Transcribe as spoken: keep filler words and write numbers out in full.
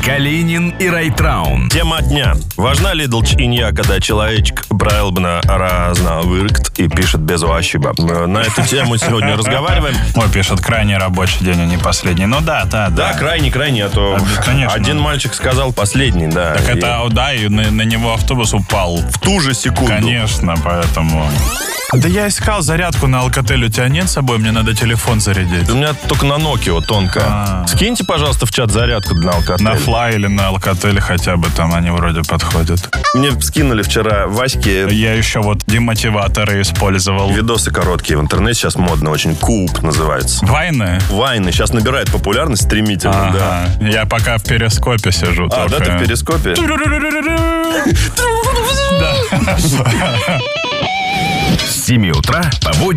Калинин и Райтраун. Тема дня. Важна ли долчинья, когда человечек правильно разновыркт и пишет без ошибок? На эту тему сегодня разговариваем. Ой, пишет, крайний рабочий день, а не последний. Ну да, да, да. Да, крайний, крайний, а то Конечно. один мальчик сказал последний, да. Так и это, да, и на, на него автобус упал. в ту же секунду. Конечно, поэтому... Да я искал зарядку на Alcatel. У тебя нет с собой? Мне надо телефон зарядить. У меня только на Nokia тонкая. А. Скиньте, пожалуйста, в чат зарядку на Alcatel. На Fly или на Alcatel хотя бы, там они вроде подходят. Мне скинули вчера Ваське Я еще вот демотиваторы использовал. видосы короткие в интернете. Сейчас модно очень. Куб называется. Вайны? Вайны. Сейчас набирает популярность стремительно, да. Ага. Я пока в перископе сижу. А, да, только. ты в перископе? Да. С семи утра по будням